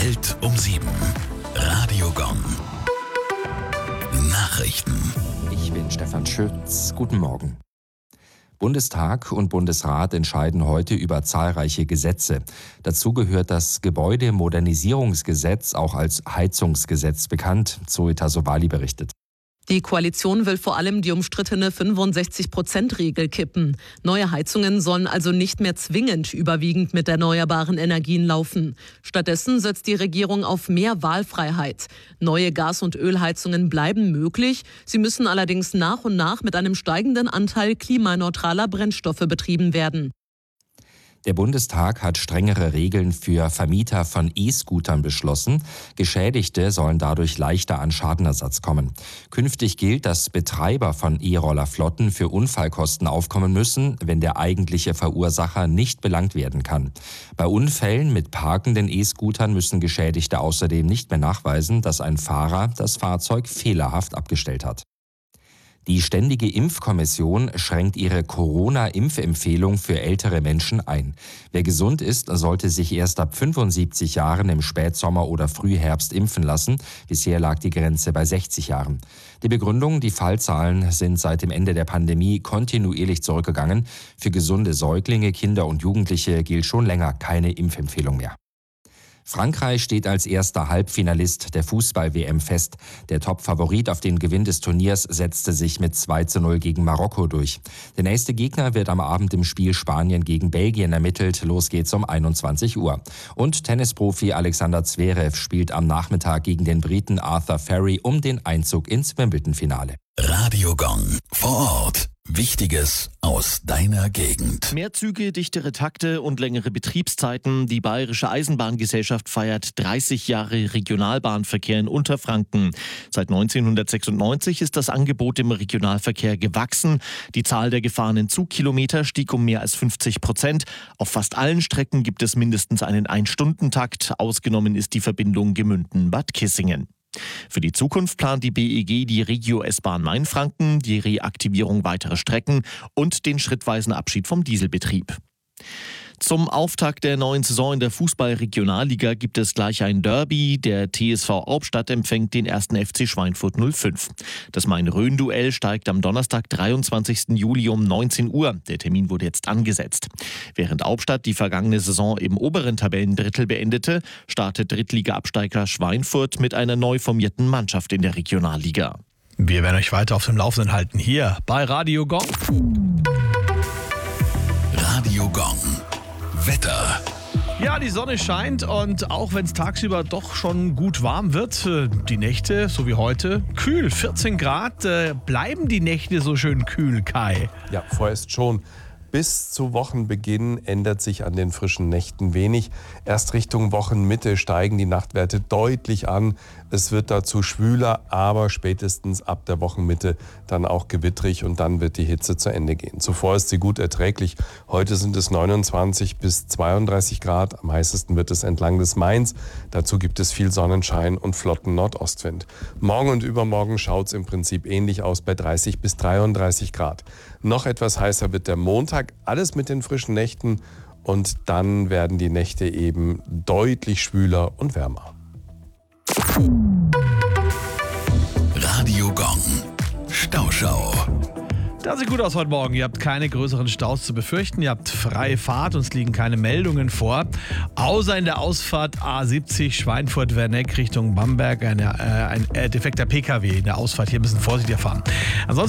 Welt um 7. Radio Gong. Nachrichten. Ich bin Stefan Schütz. Guten Morgen. Bundestag und Bundesrat entscheiden heute über zahlreiche Gesetze. Dazu gehört das Gebäudemodernisierungsgesetz, auch als Heizungsgesetz bekannt, Zoe Tassovali berichtet. Die Koalition will vor allem die umstrittene 65%-Regel kippen. Neue Heizungen sollen also nicht mehr zwingend überwiegend mit erneuerbaren Energien laufen. Stattdessen setzt die Regierung auf mehr Wahlfreiheit. Neue Gas- und Ölheizungen bleiben möglich. Sie müssen allerdings nach und nach mit einem steigenden Anteil klimaneutraler Brennstoffe betrieben werden. Der Bundestag hat strengere Regeln für Vermieter von E-Scootern beschlossen. Geschädigte sollen dadurch leichter an Schadenersatz kommen. Künftig gilt, dass Betreiber von E-Rollerflotten für Unfallkosten aufkommen müssen, wenn der eigentliche Verursacher nicht belangt werden kann. Bei Unfällen mit parkenden E-Scootern müssen Geschädigte außerdem nicht mehr nachweisen, dass ein Fahrer das Fahrzeug fehlerhaft abgestellt hat. Die Ständige Impfkommission schränkt ihre Corona-Impfempfehlung für ältere Menschen ein. Wer gesund ist, sollte sich erst ab 75 Jahren im Spätsommer oder Frühherbst impfen lassen. Bisher lag die Grenze bei 60 Jahren. Die Begründung: die Fallzahlen sind seit dem Ende der Pandemie kontinuierlich zurückgegangen. Für gesunde Säuglinge, Kinder und Jugendliche gilt schon länger keine Impfempfehlung mehr. Frankreich steht als erster Halbfinalist der Fußball-WM fest. Der Top-Favorit auf den Gewinn des Turniers setzte sich mit 2:0 gegen Marokko durch. Der nächste Gegner wird am Abend im Spiel Spanien gegen Belgien ermittelt. Los geht's um 21 Uhr. Und Tennisprofi Alexander Zverev spielt am Nachmittag gegen den Briten Arthur Ferry um den Einzug ins Wimbledon-Finale. Radio Gong. Vor Ort. Wichtiges aus deiner Gegend. Mehr Züge, dichtere Takte und längere Betriebszeiten. Die Bayerische Eisenbahngesellschaft feiert 30 Jahre Regionalbahnverkehr in Unterfranken. Seit 1996 ist das Angebot im Regionalverkehr gewachsen. Die Zahl der gefahrenen Zugkilometer stieg um mehr als 50%. Auf fast allen Strecken gibt es mindestens einen 1-Stunden-Takt. Ausgenommen ist die Verbindung Gemünden-Bad Kissingen. Für die Zukunft plant die BEG die Regio-S-Bahn Mainfranken, die Reaktivierung weiterer Strecken und den schrittweisen Abschied vom Dieselbetrieb. Zum Auftakt der neuen Saison in der Fußball-Regionalliga gibt es gleich ein Derby. Der TSV Albstadt empfängt den 1. FC Schweinfurt 05. Das Main-Rhön-Duell steigt am Donnerstag, 23. Juli um 19 Uhr. Der Termin wurde jetzt angesetzt. Während Albstadt die vergangene Saison im oberen Tabellendrittel beendete, startet Drittliga-Absteiger Schweinfurt mit einer neu formierten Mannschaft in der Regionalliga. Wir werden euch weiter auf dem Laufenden halten, hier bei Radio Gong. Radio Gong. Wetter. Ja, die Sonne scheint und auch wenn es tagsüber doch schon gut warm wird, die Nächte, so wie heute, kühl, 14 Grad, bleiben die Nächte so schön kühl, Kai? Ja, vorerst schon. Bis zu Wochenbeginn ändert sich an den frischen Nächten wenig. Erst Richtung Wochenmitte steigen die Nachtwerte deutlich an. Es wird dazu schwüler, aber spätestens ab der Wochenmitte dann auch gewittrig und dann wird die Hitze zu Ende gehen. Zuvor ist sie gut erträglich. Heute sind es 29 bis 32 Grad. Am heißesten wird es entlang des Mains. Dazu gibt es viel Sonnenschein und flotten Nordostwind. Morgen und übermorgen schaut es im Prinzip ähnlich aus bei 30 bis 33 Grad. Noch etwas heißer wird der Montag. Alles mit den frischen Nächten und dann werden die Nächte eben deutlich schwüler und wärmer. Radio Gong. Stauschau. Das sieht gut aus heute Morgen. Ihr habt keine größeren Staus zu befürchten. Ihr habt freie Fahrt und es liegen keine Meldungen vor. Außer in der Ausfahrt A70 Schweinfurt-Werneck Richtung Bamberg ein defekter PKW in der Ausfahrt. Hier ein bisschen vorsichtiger fahren. Ansonsten